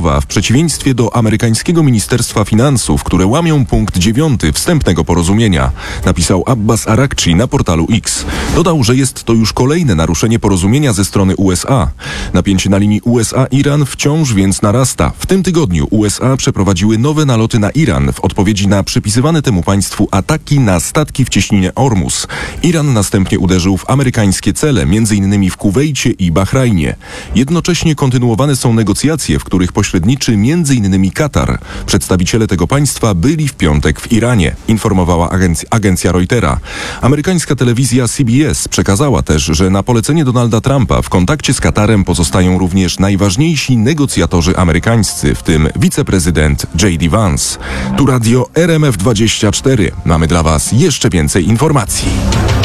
słowa w przeciwieństwie do amerykańskiego Ministerstwa Finansów, które łamią punkt 9 wstępnego porozumienia, napisał Abbas Arakci na portalu X. Dodał, że jest to już kolejne naruszenie porozumienia ze strony USA. Napięcie na linii USA-Iran wciąż więc narasta. W tym tygodniu USA przeprowadziły nowe naloty na Iran w odpowiedzi na przypisywane temu państwu ataki na statki w cieśninie Ormus. Iran następnie uderzył w amerykańskie cele, m.in. w Kuwejcie i Bahrajnie. Jednocześnie kontynuowane są negocjacje, w których pośredniczy m.in. Katar. Przedstawiciele tego państwa byli w piątek w Iranie, informowała agencja Reutera. Amerykańska telewizja CBS przekazała też, że na polecenie Donalda Trumpa w kontakcie z Katarem pozostają również najważniejsi negocjatorzy amerykańscy, w tym wiceprezydent J.D. Vance. Tu radio RMF24. Mamy dla Was jeszcze więcej informacji.